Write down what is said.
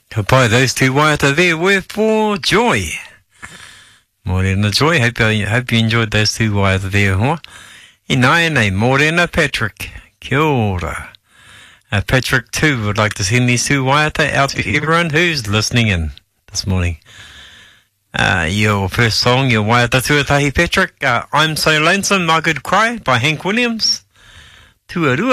By those two waiata there were for Joy. Morena Joy, hope you enjoyed those two waiata there, huh? Nei, Morena Patrick. Kia ora. Patrick too would like to send these two waiata out to everyone who's listening in this morning. Your first song, your waiata tuatahi Patrick, I'm So Lonesome, My Good Cry by Hank Williams. Tuarua.